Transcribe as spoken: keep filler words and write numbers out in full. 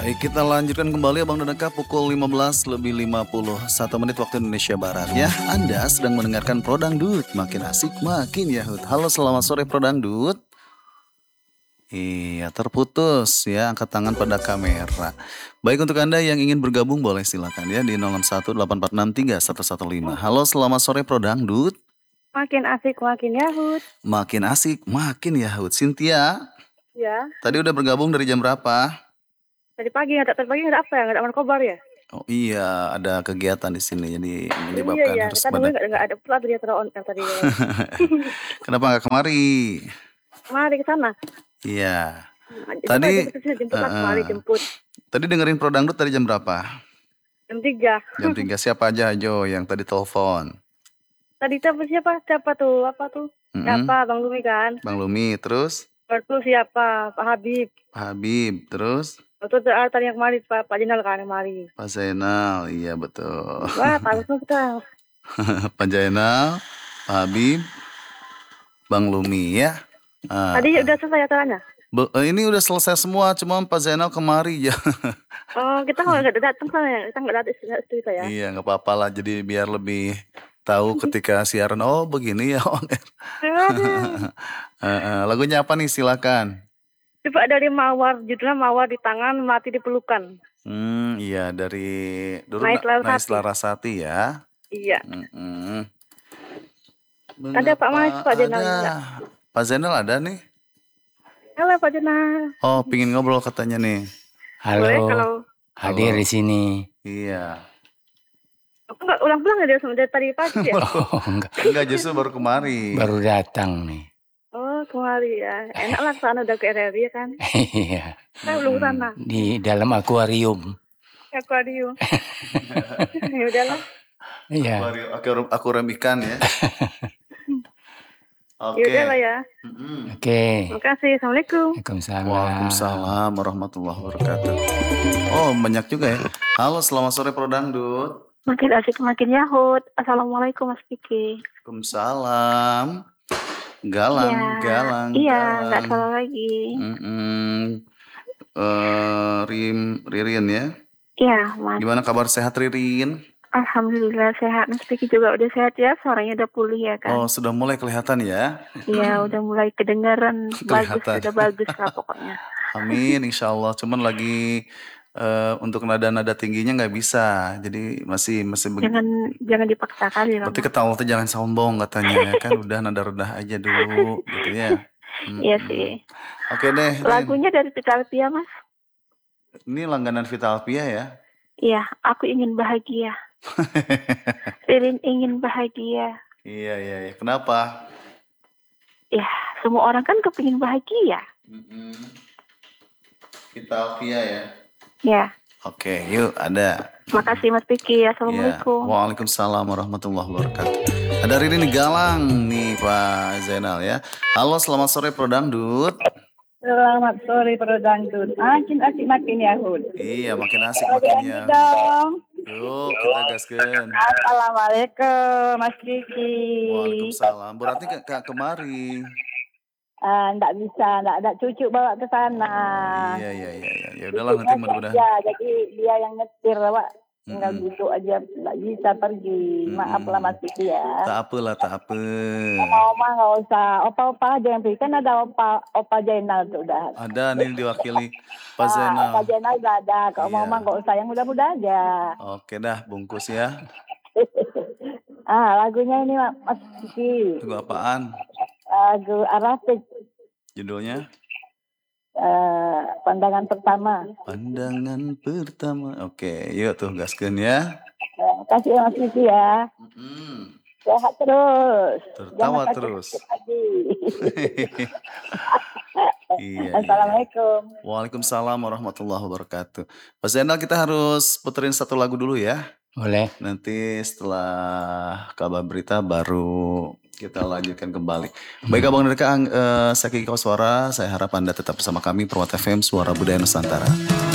Baik, kita lanjutkan kembali Abang dan Eka pukul lima belas lebih lima puluh satu menit waktu Indonesia Barat ya. Anda sedang mendengarkan Pro Dangdut, makin asik makin yahut. Halo, selamat sore Pro Dangdut. Iya, terputus ya, angkat tangan pada kamera. Baik, untuk Anda yang ingin bergabung boleh silakan ya di nol enam satu delapan empat enam tiga satu satu lima. Halo, selamat sore Pro Dangdut. Makin asik makin yahut. Makin asik makin yahut. Cynthia, Ya, tadi udah bergabung dari jam berapa? tadi pagi ada tadi pagi ada apa ya? Nggak ada markobar ya? Oh iya, ada kegiatan di sini jadi Iya menyebabkan ya, harus kita pada. nungguin nggak nggak ada pula tuh dia terus on air tadi. Kenapa nggak kemari? Mari ke sana. Iya. Nah, jemput Tadi, aja, jemput aja, jemput lah, uh-uh. kemari jemput. Tadi dengerin Pro Dangdut tadi jam berapa? Jam tiga. Jam tiga. Siapa aja Jo yang tadi telepon? Tadi siapa siapa siapa tuh? Apa tuh? Mm-mm. Siapa? Bang Lumi kan? Bang Lumi, terus Baru siapa? Pak Habib. Pak Habib, terus Waktu itu ah, tadi yang kemarin Pak Pak Jenal kan kemarin. Pak Zainal, iya betul. Wah, tahu semua kita. Pak Zainal, Pak Habib, Bang Lumi ya. Ah, Tadi ah. udah selesai acaranya? Be- eh, ini udah selesai semua, cuma Pak Zainal kemari ya. Oh, kita nggak datang sana, kita nggak datang kita ya. Iya, nggak apa-apa lah. Jadi biar lebih tahu ketika siaran. Oh begini ya on air. Uh, uh, lagunya apa nih? Silakan. Coba dari Mawar, judulnya Mawar di tangan, mati di pelukan. Hmm, iya dari dulu Nais Na- Larasati. Nais Larasati ya. Iya. Mm-mm. Ada Pak Mas, Mengapa Pak Jenal ada? juga. Pak Zainal ada nih. Halo Pak Jenal. Oh, pingin ngobrol katanya nih. Halo, Boleh kalau hadir Halo. di sini. Iya. aku nggak ulang pulang ya dia sama dari tadi pagi ya. Oh, enggak, Enggak, justru baru kemari. baru datang nih. Oh kemari ya. Enak lah sana udah ke R R I ya kan. Iya, Saya belum sana. di dalam akuarium. Akuarium. Ya udahlah. Iya, Akuarium, akuarium, akuarium ikan ya. Oke. Ya udahlah ya. Mm-mm. oke. Terima kasih. Assalamualaikum. Waalaikumsalam. Waalaikumsalam warahmatullahi wabarakatuh. Oh, banyak juga ya. Halo, selamat sore Pro Dangdut. Makin asik makin yahut. Assalamualaikum Mas Kiki. Waalaikumsalam. Galang, Ya, galang, iya, galang. nggak salah lagi. Mm-mm. Eh, Rim, Ririn ya. Iya, Mas. Gimana kabar sehat Ririn? Alhamdulillah sehat. Mas Kiki juga udah sehat ya. Suaranya udah pulih ya kan. Oh, sudah mulai kelihatan ya. Iya, udah mulai kedengaran. Bagus, Kelihatan. udah bagus lah pokoknya. Amin, insya Allah. Cuman lagi eh, untuk nada-nada tingginya nggak bisa. Jadi masih masih beg- Jangan jangan dipaksa kali lah. Berarti Mas. ketawa tuh jangan sombong katanya ya kan. Udah nada rendah aja dulu gitu ya. Iya Mm-mm. sih. Oke deh, Rin. Lagunya dari Vitalpia Mas. Ini langganan Vitalpia ya. Iya, aku ingin bahagia. Ririn ingin bahagia. Iya, iya, iya. Kenapa? Ya, semua orang kan kepingin bahagia. Mm-mm. Vitalpia ya. Ya, Oke, yuk ada. makasih Mas Piki. Ya. Assalamualaikum. Waalaikumsalam warahmatullahi wabarakatuh. Ada Ririn Galang nih Pak Zainal ya. Halo, selamat sore Pro Dangdut. Selamat sore Pro Dangdut. Makin asik makin yahut. Iya, makin asik makin ya. Dong. Yuk, kita gaskan. Assalamualaikum Mas Kiki. Waalaikumsalam. Berarti ke, ke kemari. Ah, nggak bisa, nggak ada cucu bawa ke sana. Iya, iya, iya, iya. Ya udahlah nanti mudah-mudahan. Ya, jadi dia yang nyetir, Pak. Tinggal Mm-mm. duduk aja, nggak bisa pergi. Maaf lah Mas Kiki ya. Tak apa lah, tak apa. Oma nggak usah, opa-opa aja yang pergi. Kan ada opa, opa Jainal tuh udah. Ada nih diwakili Pak Ah, Zainal. opa Jainal udah ada. Kalau Iya. Oma nggak usah, yang muda-muda aja. Oke dah, bungkus ya. Ah, lagunya ini Mas Kiki. Tunggu apaan? Lagu Arafik. Judulnya? eh, pandangan pertama. Pandangan pertama. Oke, yuk tuh gaskan ya. Eh, kasih Mas Kiki ya. Mm-mm. Sehat terus. Tertawa sakit terus. lagi. Iya, iya. Assalamualaikum. Waalaikumsalam warahmatullahi wabarakatuh. Pak Zainal, kita harus puterin satu lagu dulu ya. Boleh. Nanti setelah kabar berita baru kita lanjutkan kembali. Baik Abang dan Kang, eh, saya Kiki Koswara. Saya harap Anda tetap bersama kami Perwata F M Suara Budaya Nusantara.